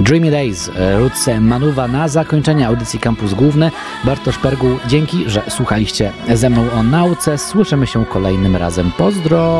Dreamy Days, Roots Manuwa na zakończenie audycji Campus Główny. Bartosz Perguł, dzięki, że słuchaliście ze mną o nauce. Słyszymy się kolejnym razem. Pozdro!